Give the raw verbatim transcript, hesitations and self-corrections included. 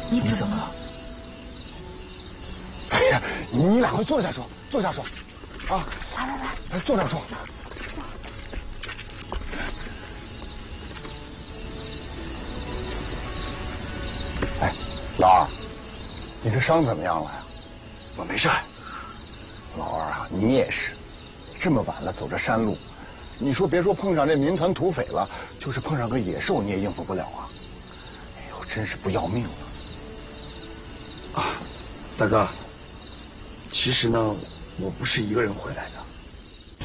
你怎么了？ 哎呀，你俩快坐下说，坐下说，啊， 来来来， 来坐这说。哎，老二，你这伤怎么样了呀？ 我没事。 老二啊，你也是，这么晚了走这山路，你说别说碰上这民团土匪了，就是碰上个野兽你也应付不了啊！哎呦，真是不要命了！ 啊，大哥，其实呢，我不是一个人回来的。